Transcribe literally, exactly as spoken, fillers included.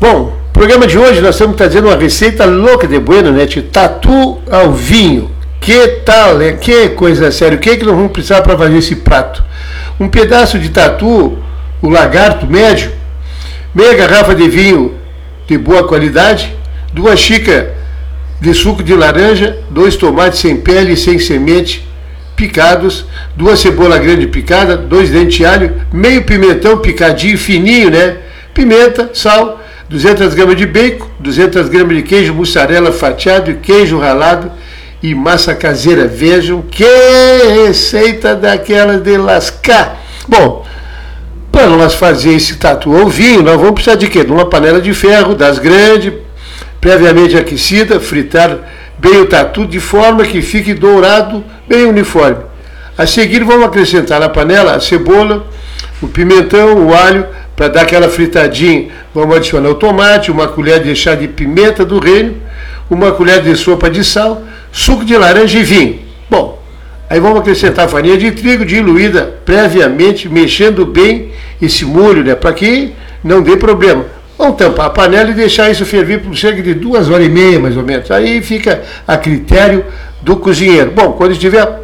Bom, no programa de hoje nós estamos trazendo uma receita louca de bueno, né? De tatu ao vinho. Que tal, né? Que coisa séria. O que é que nós vamos precisar para fazer esse prato? Um pedaço de tatu, o lagarto médio, meia garrafa de vinho de boa qualidade, duas xícaras de suco de laranja, dois tomates sem pele e sem semente picados, duas cebola grande picada, dois dentes de alho, meio pimentão picadinho fininho, né? Pimenta, sal, duzentas gramas de bacon, duzentas gramas de queijo mussarela fatiado, queijo ralado e massa caseira. Vejam que receita daquela de lascar. Bom, para nós fazer esse tatu ao vinho, nós vamos precisar de quê? De uma panela de ferro, das grandes, previamente aquecida, fritar bem o tatu de forma que fique dourado, bem uniforme. A seguir vamos acrescentar na panela a cebola, o pimentão, o alho, para dar aquela fritadinha. Vamos adicionar o tomate, uma colher de chá de pimenta do reino, uma colher de sopa de sal, suco de laranja e vinho. Bom, aí vamos acrescentar a farinha de trigo diluída previamente, mexendo bem esse molho, né, para que não dê problema. Vamos tampar a panela e deixar isso ferver por cerca de duas horas e meia, mais ou menos. Aí fica a critério do cozinheiro. Bom, quando estiver